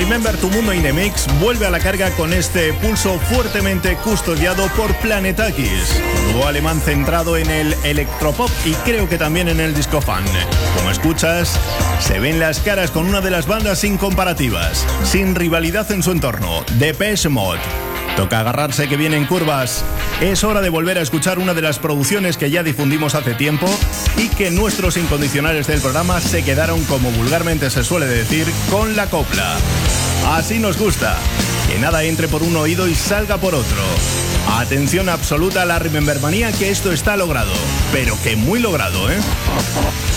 Remember Tu Mundo in the Mix vuelve a la carga con este pulso fuertemente custodiado por Planetakis, dúo alemán centrado en el electropop y creo que también en el disco fan. Como escuchas, se ven las caras con una de las bandas sin comparativas, sin rivalidad en su entorno, Depeche Mode. Toca agarrarse que vienen curvas. Es hora de volver a escuchar una de las producciones que ya difundimos hace tiempo y que nuestros incondicionales del programa se quedaron, como vulgarmente se suele decir, con la copla. Así nos gusta. Que nada entre por un oído y salga por otro. Atención absoluta a la Remembermanía, que esto está logrado. Pero que muy logrado, ¿eh?